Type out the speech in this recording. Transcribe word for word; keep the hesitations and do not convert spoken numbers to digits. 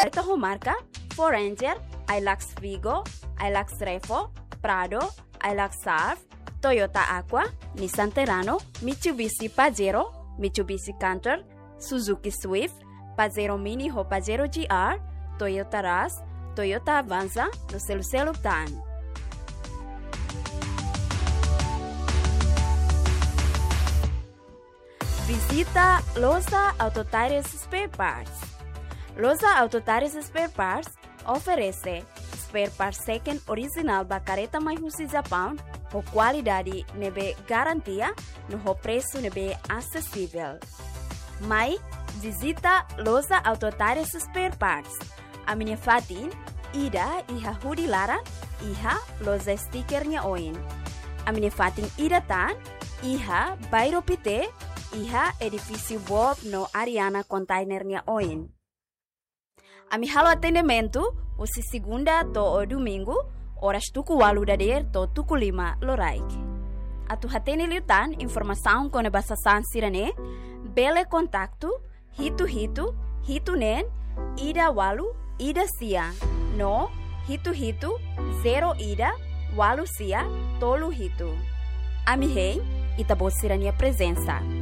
Carta Romarca, Foranger, Hilux Vigo, Hilux Revo, Prado, Hilux Surf, Toyota Aqua, Nissan Terrano, Mitsubishi Pajero, Mitsubishi Canter, Suzuki Swift, Pajero Mini ou Pajero G R, Toyota Rush, Toyota Avanza, no selo selo Tan. Visita Loza Autotires Spare Parts. Loza Autotires Spare Parts oferece spare parts second original da careta mais no Japão, com qualidade nebe garantia, no preço nebe acessível. Mas visita Loza Autotires Spare Parts. A minha fatin, ida iha hudi laran, iha Loza stickernya oin. A minha fatin ida tan, iha bairo pite, iha edifício Bob no Ariana containernya oin. A mi halo atendimento, usi segunda to o domingo, horas tuku walu dader to tuku lima loraik. Atu hatene liutan informação com a basa sansirane, bele contacto, hitu hitu, hitu nen, ida walu, ida sia, no, hitu hitu, zero ida, walu sia, tolu hitu. A mi rei, itabosirania presença.